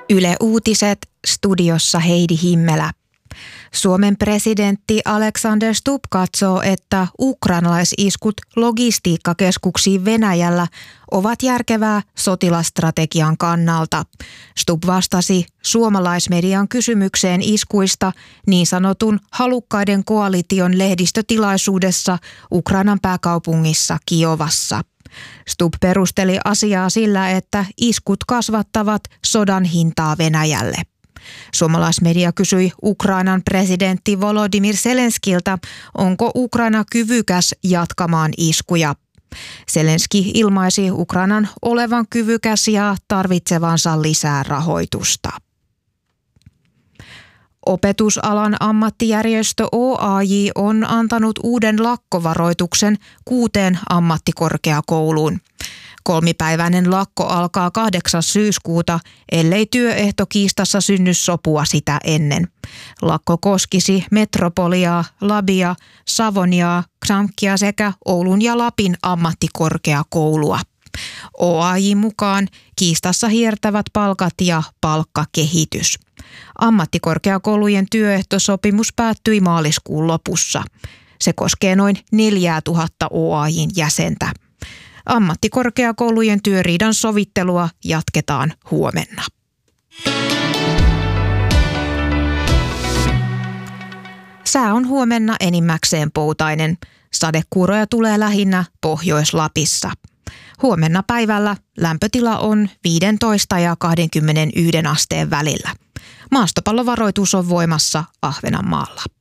Yle Uutiset, studiossa Heidi Himmelä. Suomen presidentti Alexander Stubb katsoo, että ukrainalaisiskut logistiikkakeskuksiin Venäjällä ovat järkevää sotilastrategian kannalta. Stubb vastasi suomalaismedian kysymykseen iskuista niin sanotun halukkaiden koalition lehdistötilaisuudessa Ukrainan pääkaupungissa Kiovassa. Stubb perusteli asiaa sillä, että iskut kasvattavat sodan hintaa Venäjälle. Suomalaismedia kysyi Ukrainan presidentti Volodymyr Zelenskiltä, onko Ukraina kyvykäs jatkamaan iskuja. Zelenski ilmaisi Ukrainan olevan kyvykäs ja tarvitsevansa lisää rahoitusta. Opetusalan ammattijärjestö OAJ on antanut uuden lakkovaroituksen 6 ammattikorkeakouluun. 3-päiväinen lakko alkaa 8. syyskuuta, ellei työehtokiistassa synny sopua sitä ennen. Lakko koskisi Metropoliaa, Labia, Savoniaa, XAMKia sekä Oulun ja Lapin ammattikorkeakoulua. OAJ mukaan kiistassa hiertävät palkat ja palkkakehitys. Ammattikorkeakoulujen työehtosopimus päättyi maaliskuun lopussa. Se koskee noin 4000 OAJ:n jäsentä. Ammattikorkeakoulujen työriidan sovittelua jatketaan huomenna. Sää on huomenna enimmäkseen poutainen. Sadekuuroja tulee lähinnä Pohjois-Lapissa. Huomenna päivällä lämpötila on 15 ja 21 asteen välillä. Maastopallovaroitus on voimassa Ahvenanmaalla.